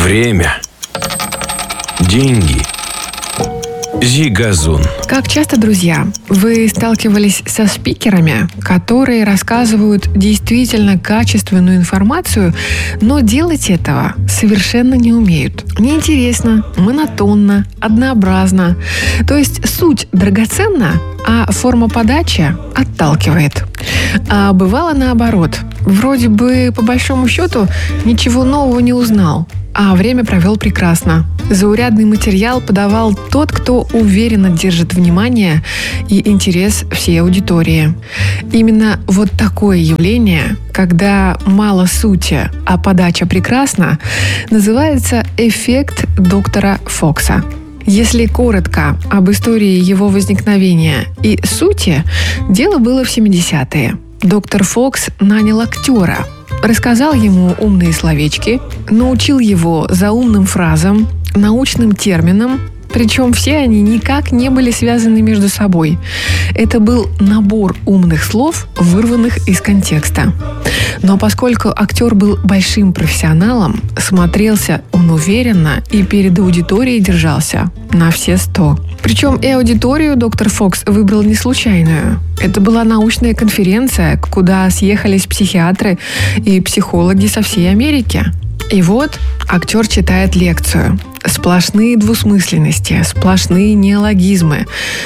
Время. Деньги. Зигазун. Как часто, друзья, вы сталкивались со спикерами, которые рассказывают действительно качественную информацию, но делать этого совершенно не умеют? Неинтересно, монотонно, однообразно. То есть суть драгоценна, а форма подачи отталкивает. А бывало наоборот. Вроде бы, по большому счету, ничего нового не узнал, а время провел прекрасно. Заурядный материал подавал тот, кто уверенно держит внимание и интерес всей аудитории. Именно вот такое явление, когда мало сути, а подача прекрасна, называется эффект доктора Фокса. Если коротко об истории его возникновения и сути, дело было в 70-е. Доктор Фокс нанял актера, рассказал ему умные словечки, научил его заумным фразам, научным терминам, причем все они никак не были связаны между собой. Это был набор умных слов, вырванных из контекста. Но поскольку актер был большим профессионалом, смотрелся он уверенно и перед аудиторией держался на все 100. Причем и аудиторию доктор Фокс выбрал не случайную. Это была научная конференция, куда съехались психиатры и психологи со всей Америки. И вот актер читает лекцию. Сплошные двусмысленности, сплошные неологизмы,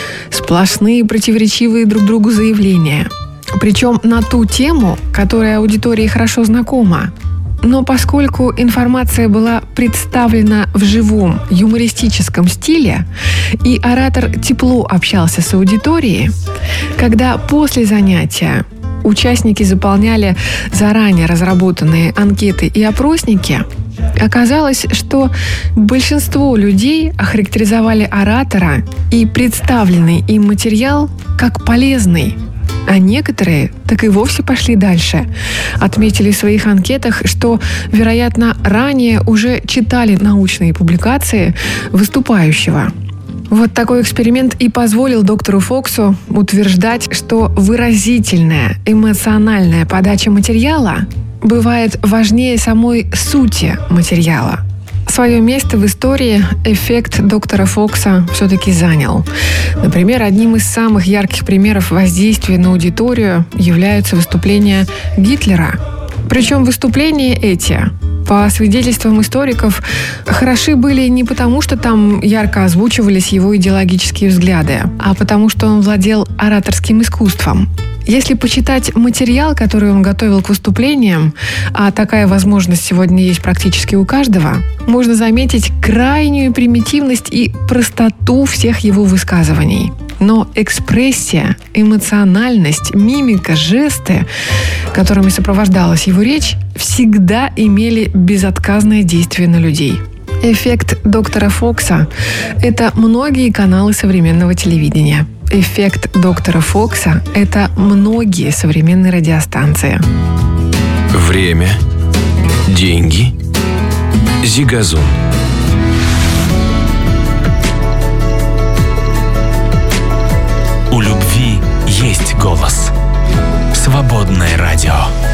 сплошные противоречивые друг другу заявления. Причем на ту тему, которая аудитории хорошо знакома. Но поскольку информация была представлена в живом, юмористическом стиле, и оратор тепло общался с аудиторией, когда после занятия участники заполняли заранее разработанные анкеты и опросники, оказалось, что большинство людей охарактеризовали оратора и представленный им материал как полезный, а некоторые так и вовсе пошли дальше. Отметили в своих анкетах, что, вероятно, ранее уже читали научные публикации выступающего. Вот такой эксперимент и позволил доктору Фоксу утверждать, что выразительная, эмоциональная подача материала бывает важнее самой сути материала. Свое место в истории эффект доктора Фокса все-таки занял. Например, одним из самых ярких примеров воздействия на аудиторию являются выступления Гитлера. Причем выступления эти, по свидетельствам историков, хороши были не потому, что там ярко озвучивались его идеологические взгляды, а потому, что он владел ораторским искусством. Если почитать материал, который он готовил к выступлениям, а такая возможность сегодня есть практически у каждого, можно заметить крайнюю примитивность и простоту всех его высказываний. Но экспрессия, эмоциональность, мимика, жесты, которыми сопровождалась его речь, всегда имели безотказное действие на людей. Эффект доктора Фокса – это многие каналы современного телевидения. Эффект доктора Фокса – это многие современные радиостанции. Время. Деньги. Зигазун. У любви есть голос. Свободное радио.